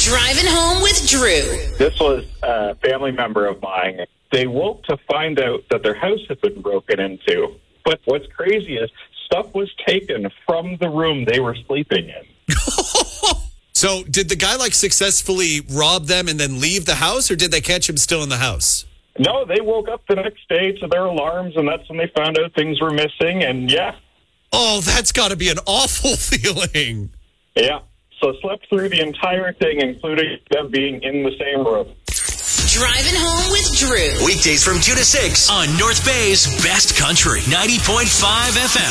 Driving home with Drew. This was a family member of mine. They woke to find out that their house had been broken into. But what's crazy is stuff was taken from the room they were sleeping in. So did the guy successfully rob them and then leave the house, or did they catch him still in the house? No, they woke up the next day to their alarms, and that's when they found out things were missing, and yeah. Oh, that's got to be an awful feeling. Yeah. So slept through the entire thing, including them being in the same room. Driving home with Drew. Weekdays from 2 to 6 on North Bay's Best Country 90.5 FM.